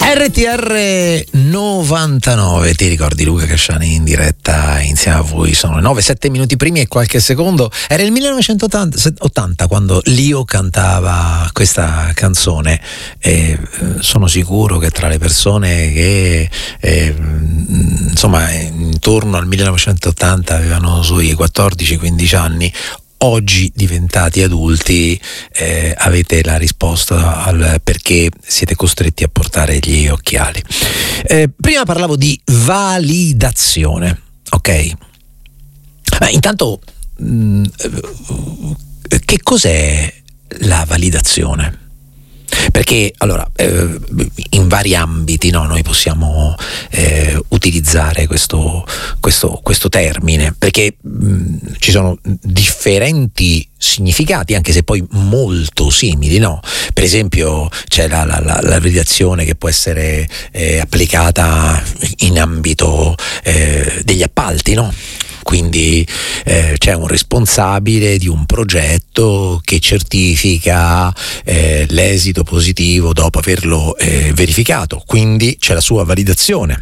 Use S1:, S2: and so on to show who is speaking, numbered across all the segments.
S1: RTR 99, ti ricordi Luca Casciani in diretta insieme a voi? Sono 9-7 minuti primi e qualche secondo. Era il 1980 quando Lio cantava questa canzone e sono sicuro che tra le persone che insomma intorno al 1980 avevano sui 14-15 anni, oggi diventati adulti, avete la risposta al perché siete costretti a portare gli occhiali. Prima parlavo di validazione, ok? Ma intanto che cos'è la validazione? Perché allora in vari ambiti, no, noi possiamo utilizzare questo termine, perché ci sono differenti significati, anche se poi molto simili, no? Per esempio c'è la validazione che può essere applicata in ambito degli appalti, no? Quindi c'è un responsabile di un progetto che certifica l'esito positivo dopo averlo verificato, quindi c'è la sua validazione.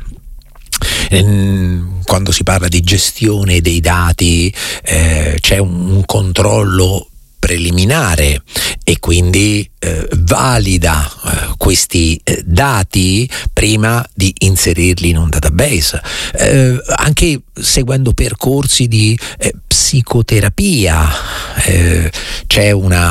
S1: Quando si parla di gestione dei dati c'è un controllo preliminare e quindi valida questi dati prima di inserirli in un database, anche seguendo percorsi di psicoterapia c'è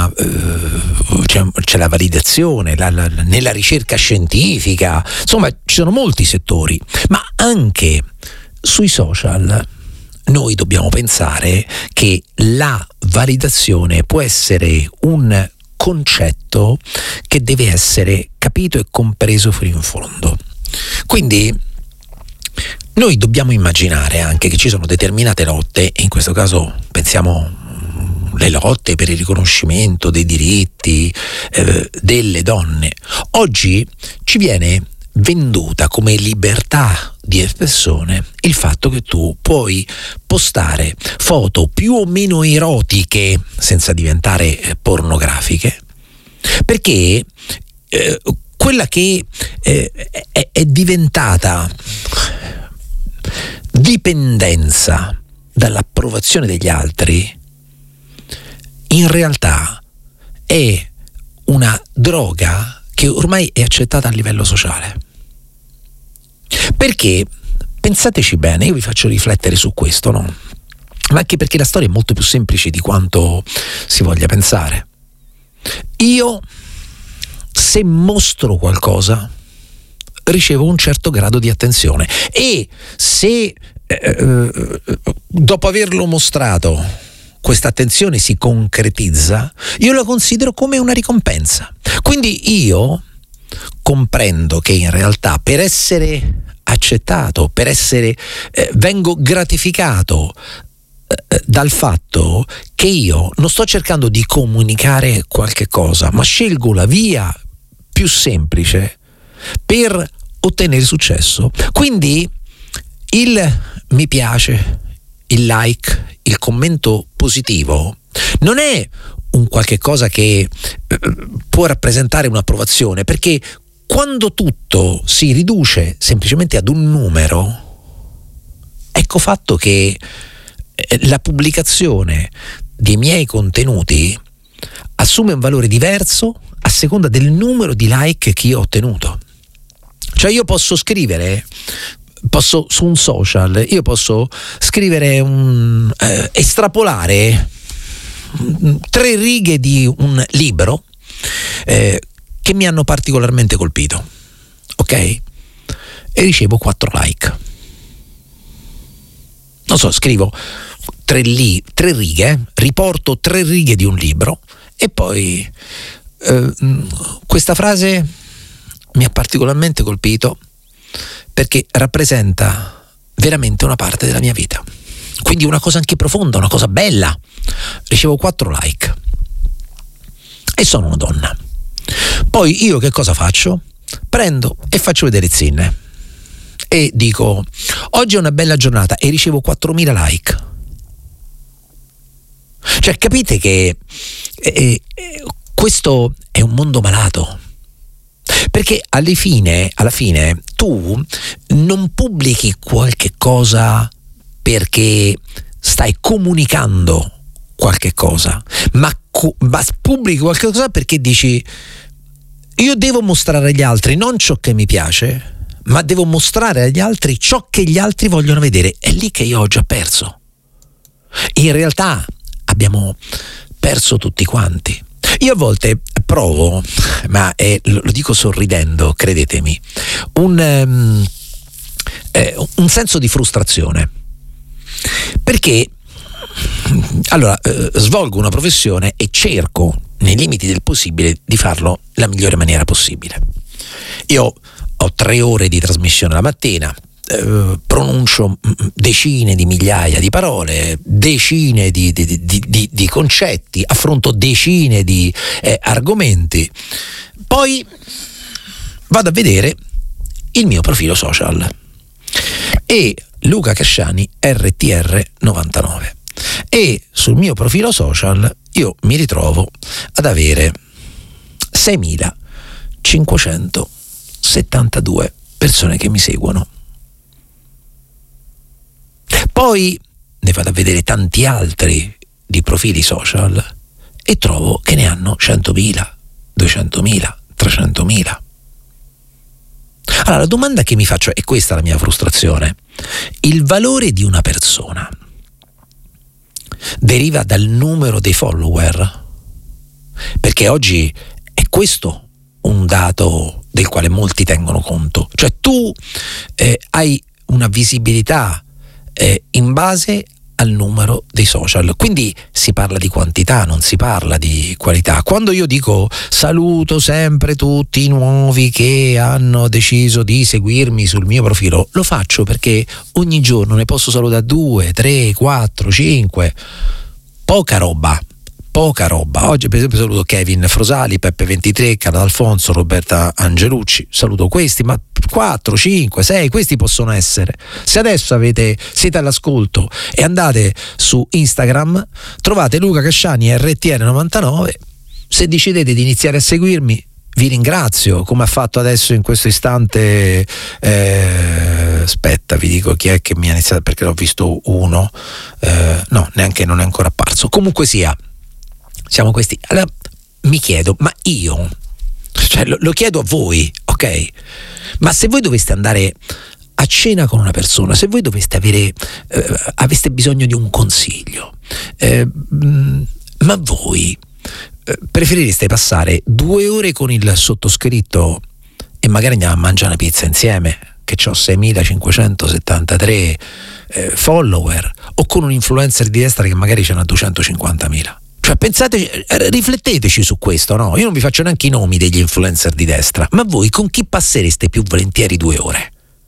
S1: la validazione nella ricerca scientifica, insomma ci sono molti settori, ma anche sui social noi dobbiamo pensare che la validazione può essere un concetto che deve essere capito e compreso fino in fondo. Quindi noi dobbiamo immaginare anche che ci sono determinate lotte, e in questo caso pensiamo le lotte per il riconoscimento dei diritti delle donne. Oggi ci viene venduta come libertà di espressione il fatto che tu puoi postare foto più o meno erotiche senza diventare pornografiche, perché quella che è diventata dipendenza dall'approvazione degli altri in realtà è una droga che ormai è accettata a livello sociale. Perché, pensateci bene, io vi faccio riflettere su questo, no? Ma anche perché la storia è molto più semplice di quanto si voglia pensare. Io, se mostro qualcosa, ricevo un certo grado di attenzione, e se dopo averlo mostrato questa attenzione si concretizza, io la considero come una ricompensa. Quindi io comprendo che in realtà per essere accettato, per essere vengo gratificato dal fatto che io non sto cercando di comunicare qualche cosa, ma scelgo la via più semplice per ottenere successo. Quindi il mi piace, il like, il commento positivo non è un qualche cosa che può rappresentare un'approvazione, perché quando tutto si riduce semplicemente ad un numero, ecco fatto che la pubblicazione dei miei contenuti assume un valore diverso a seconda del numero di like che io ho ottenuto. Cioè io posso scrivere, su un social, io posso scrivere estrapolare 3 righe di un libro che mi hanno particolarmente colpito, ok? E ricevo 4 like. Non so, scrivo 3 righe, riporto 3 righe di un libro e poi questa frase mi ha particolarmente colpito perché rappresenta veramente una parte della mia vita. Quindi una cosa anche profonda, una cosa bella. Ricevo 4 like e sono una donna. Poi io che cosa faccio? Prendo e faccio vedere Zinne e dico oggi è una bella giornata e ricevo 4.000 like. Cioè capite che questo è un mondo malato. Perché alla fine tu non pubblichi qualche cosa perché stai comunicando qualche cosa, ma pubblichi qualche cosa perché dici: io devo mostrare agli altri non ciò che mi piace, ma devo mostrare agli altri ciò che gli altri vogliono vedere. È lì che io ho già perso. In realtà abbiamo perso tutti quanti. Io a volte provo, ma lo dico sorridendo, credetemi, un senso di frustrazione, perché allora svolgo una professione e cerco, nei limiti del possibile, di farlo la migliore maniera possibile. Io ho 3 ore di trasmissione la mattina, pronuncio decine di migliaia di parole, decine di concetti, affronto decine di argomenti, poi vado a vedere il mio profilo social e Luca Casciani RTR99, e sul mio profilo social io mi ritrovo ad avere 6.572 persone che mi seguono. Poi ne vado a vedere tanti altri di profili social e trovo che ne hanno 100.000, 200.000, 300.000. Allora la domanda che mi faccio, è questa la mia frustrazione: il valore di una persona deriva dal numero dei follower? Perché oggi è questo un dato del quale molti tengono conto, cioè tu hai una visibilità in base al numero dei social, quindi si parla di quantità, non si parla di qualità. Quando io dico saluto sempre tutti i nuovi che hanno deciso di seguirmi sul mio profilo, lo faccio perché ogni giorno ne posso salutare 2, 3, 4, 5, poca roba. Oggi per esempio saluto Kevin Frosali, Peppe 23, Carlo D'Alfonso, Roberta Angelucci, saluto questi, ma 4, 5, 6, questi possono essere. Se adesso siete all'ascolto e andate su Instagram, trovate Luca Casciani RTR99, se decidete di iniziare a seguirmi vi ringrazio, come ha fatto adesso in questo istante. Aspetta, vi dico chi è che mi ha iniziato, perché l'ho visto uno, no, neanche, non è ancora apparso. Comunque sia, siamo questi. Allora mi chiedo, ma io, cioè lo chiedo a voi, ok? Ma se voi doveste andare a cena con una persona, se voi doveste aveste bisogno di un consiglio, ma voi preferireste passare 2 ore con il sottoscritto e magari andiamo a mangiare una pizza insieme, che ho 6.573 follower, o con un influencer di destra che magari ce n'ha 250.000? Cioè pensate, rifletteteci su questo, no? Io non vi faccio neanche i nomi degli influencer di destra, ma voi con chi passereste più volentieri 2 ore?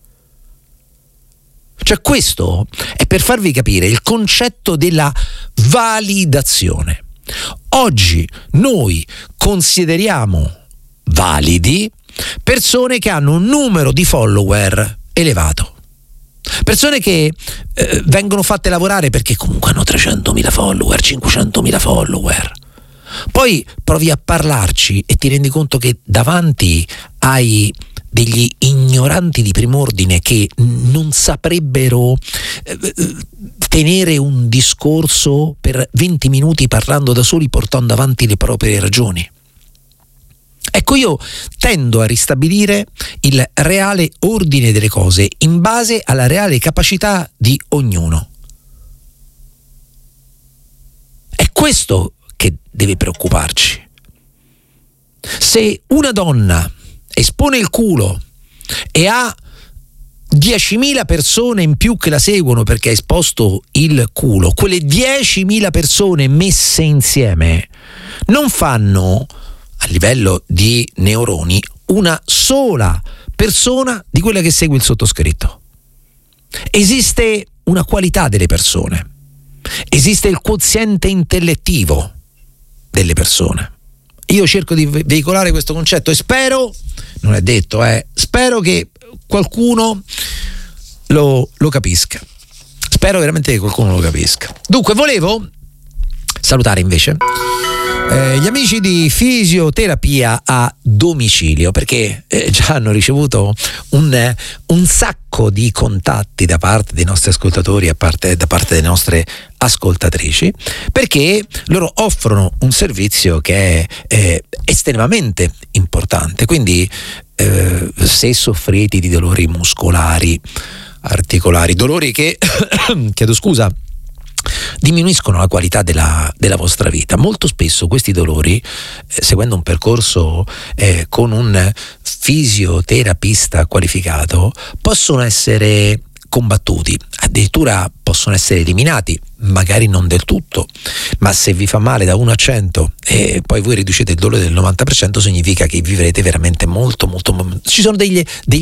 S1: Cioè questo è per farvi capire il concetto della validazione. Oggi noi consideriamo validi persone che hanno un numero di follower elevato, persone che vengono fatte lavorare perché comunque hanno 300.000 follower, 500.000 follower. Poi provi a parlarci e ti rendi conto che davanti hai degli ignoranti di prim'ordine che non saprebbero tenere un discorso per 20 minuti parlando da soli, portando avanti le proprie ragioni. Ecco, io tendo a ristabilire il reale ordine delle cose in base alla reale capacità di ognuno. È questo che deve preoccuparci. Se una donna espone il culo e ha 10.000 persone in più che la seguono perché ha esposto il culo, quelle 10.000 persone messe insieme non fanno, a livello di neuroni, una sola persona di quella che segue il sottoscritto. Esiste una qualità delle persone, esiste il quoziente intellettivo delle persone. Io cerco di veicolare questo concetto e spero, non è detto, spero che qualcuno lo capisca. Spero veramente che qualcuno lo capisca. Dunque, volevo salutare invece Gli amici di fisioterapia a domicilio, perché già hanno ricevuto un sacco di contatti da parte dei nostri ascoltatori, da parte delle nostre ascoltatrici, perché loro offrono un servizio che è estremamente importante. Quindi se soffrite di dolori muscolari, articolari, dolori che chiedo scusa, diminuiscono la qualità della vostra vita. Molto spesso questi dolori, seguendo un percorso con un fisioterapista qualificato, possono essere combattuti, addirittura possono essere eliminati, magari non del tutto, ma se vi fa male da 1 a 100 e poi voi riducete il dolore del 90%, significa che vivrete veramente molto. Ci sono dei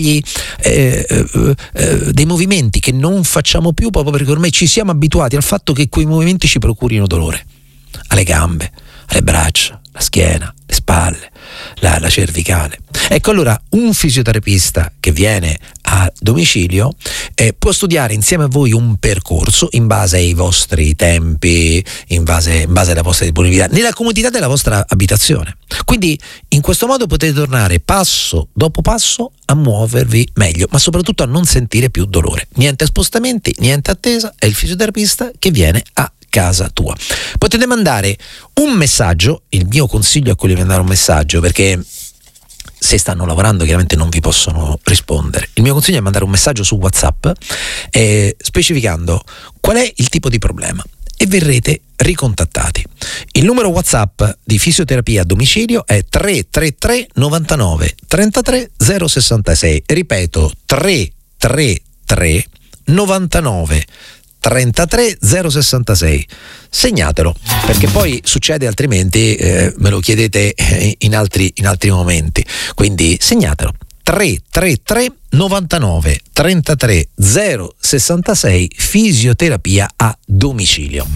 S1: movimenti che non facciamo più, proprio perché ormai ci siamo abituati al fatto che quei movimenti ci procurino dolore, alle gambe, alle braccia, la schiena, le spalle, la cervicale. Ecco, allora un fisioterapista che viene a domicilio può studiare insieme a voi un percorso in base ai vostri tempi, in base alla vostra disponibilità, nella comodità della vostra abitazione. Quindi in questo modo potete tornare passo dopo passo a muovervi meglio, ma soprattutto a non sentire più dolore. Niente spostamenti, niente attesa, è il fisioterapista che viene a casa tua. Potete mandare un messaggio, il mio consiglio è quello di mandare un messaggio, perché se stanno lavorando chiaramente non vi possono rispondere. Il mio consiglio è mandare un messaggio su WhatsApp specificando qual è il tipo di problema e verrete ricontattati. Il numero WhatsApp di fisioterapia a domicilio è 333 99 33 066. Ripeto, 333 99 33 066. Segnatelo, perché poi succede altrimenti me lo chiedete in altri momenti, quindi segnatelo. 333 99 33 066, fisioterapia a domicilio.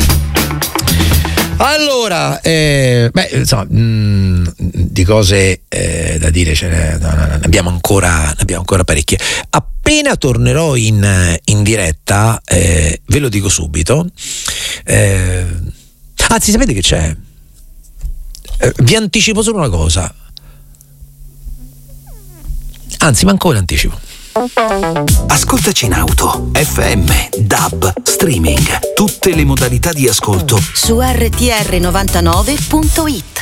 S1: Allora, insomma, di cose da dire ne abbiamo ancora parecchie. Appena tornerò in diretta, ve lo dico subito. Anzi, sapete che c'è? Vi anticipo solo una cosa. Anzi, manco ve l'anticipo.
S2: Ascoltaci in auto, FM, DAB, streaming, tutte le modalità di ascolto
S3: su rtr99.it.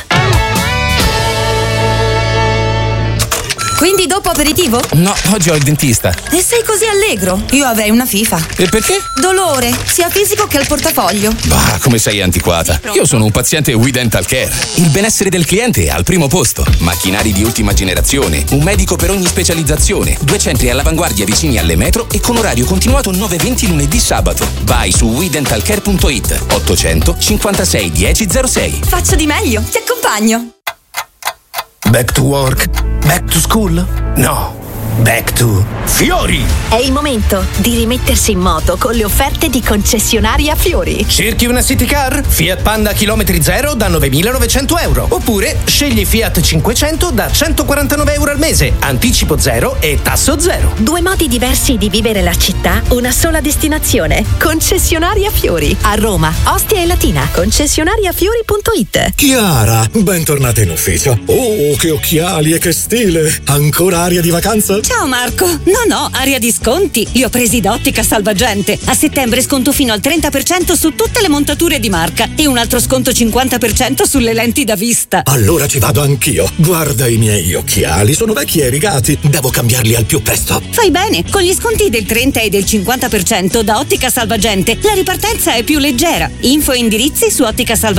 S3: Quindi dopo aperitivo?
S4: No, oggi ho il dentista.
S3: E sei così allegro? Io avrei una FIFA.
S4: E perché?
S3: Dolore, sia fisico che al portafoglio.
S4: Bah, come sei antiquata. Io sono un paziente We Dental Care. Il benessere del cliente è al primo posto. Macchinari di ultima generazione, un medico per ogni specializzazione, 2 centri all'avanguardia vicini alle metro e con orario continuato 9-20 lunedì sabato. Vai su wedentalcare.it 800 56 1006.
S3: Faccio di meglio, ti accompagno.
S2: Back to work? Back to school? No, back to Fiori!
S5: È il momento di rimettersi in moto con le offerte di concessionaria Fiori.
S6: Cerchi una City Car? Fiat Panda chilometri zero da 9.900 euro. Oppure scegli Fiat 500 da 149 euro al mese, anticipo zero e tasso zero.
S5: 2 modi diversi di vivere la città, una sola destinazione. Concessionaria Fiori. A Roma, Ostia e Latina. Concessionariafiori.it.
S7: Chiara, bentornata in ufficio. Oh, che occhiali e che stile! Ancora aria di vacanza?
S8: Ciao Marco! No, aria di sconti. Li ho presi da Ottica Salvagente. A settembre sconto fino al 30% su tutte le montature di marca e un altro sconto 50% sulle lenti da vista.
S7: Allora ci vado anch'io. Guarda i miei occhiali, sono vecchi e rigati. Devo cambiarli al più presto.
S8: Fai bene, con gli sconti del 30 e del 50% da Ottica Salvagente la ripartenza è più leggera. Info e indirizzi su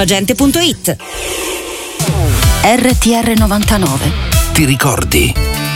S8: otticasalvagente.it.
S3: RTR 99.
S2: Ti ricordi?